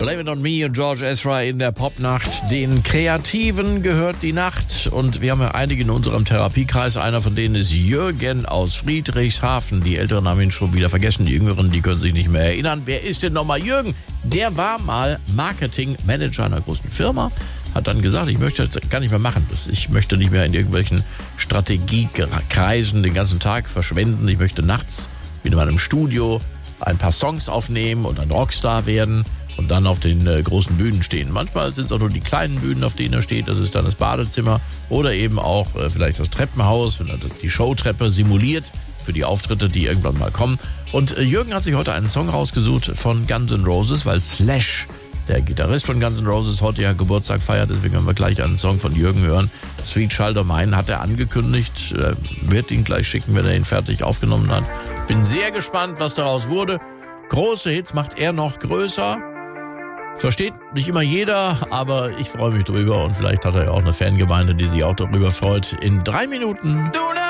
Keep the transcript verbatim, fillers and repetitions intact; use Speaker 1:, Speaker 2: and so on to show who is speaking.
Speaker 1: Blame It On Me und George Ezra in der Popnacht. Den Kreativen gehört die Nacht und wir haben ja einige in unserem Therapiekreis. Einer von denen ist Jürgen aus Friedrichshafen. Die Älteren haben ihn schon wieder vergessen, die Jüngeren, die können sich nicht mehr erinnern. Wer ist denn nochmal Jürgen? Der war mal Marketingmanager einer großen Firma. Hat dann gesagt, ich möchte das gar nicht mehr machen. Ich möchte nicht mehr in irgendwelchen Strategiekreisen den ganzen Tag verschwenden. Ich möchte nachts wieder mal im Studio ein paar Songs aufnehmen und ein Rockstar werden und dann auf den äh, großen Bühnen stehen. Manchmal sind es auch nur die kleinen Bühnen, auf denen er steht. Das ist dann das Badezimmer oder eben auch äh, vielleicht das Treppenhaus, wenn er die Showtreppe simuliert für die Auftritte, die irgendwann mal kommen. Und äh, Jürgen hat sich heute einen Song rausgesucht von Guns N' Roses, weil Slash, der Gitarrist von Guns N' Roses, heute ja Geburtstag feiert. Deswegen werden wir gleich einen Song von Jürgen hören. Sweet Child O' Mine hat er angekündigt. Er wird ihn gleich schicken, wenn er ihn fertig aufgenommen hat. Bin sehr gespannt, was daraus wurde. Große Hits macht er noch größer. Versteht nicht immer jeder, aber ich freue mich drüber. Und vielleicht hat er ja auch eine Fangemeinde, die sich auch darüber freut. In drei Minuten...